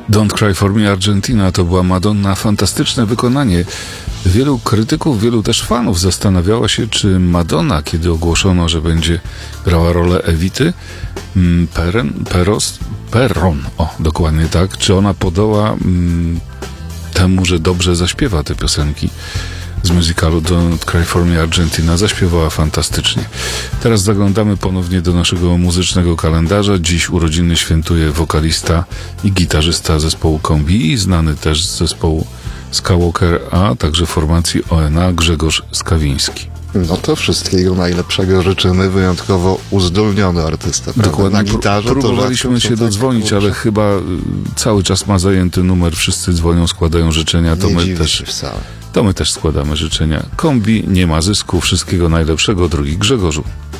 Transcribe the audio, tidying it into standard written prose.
Don't Cry For Me Argentina to była Madonna, fantastyczne wykonanie. Wielu krytyków, wielu też fanów zastanawiało się, czy Madonna, kiedy ogłoszono, że będzie grała rolę Evity Perron, dokładnie tak, czy ona podoła temu, że dobrze zaśpiewa te piosenki z musicalu Don't Cry For Me Argentina. Zaśpiewała fantastycznie. Teraz zaglądamy ponownie do naszego muzycznego kalendarza. Dziś urodziny świętuje wokalista i gitarzysta zespołu Kombi, znany też z zespołu Skywalker, a także formacji ONA Grzegorz Skawiński. No to wszystkiego najlepszego życzymy, wyjątkowo uzdolniony artysta. Dokładnie, na gitarze próbowaliśmy się dodzwonić, ale chyba cały czas ma zajęty numer, wszyscy dzwonią, składają życzenia, to my też składamy życzenia. Kombi nie ma zysku, wszystkiego najlepszego, drogi Grzegorzu.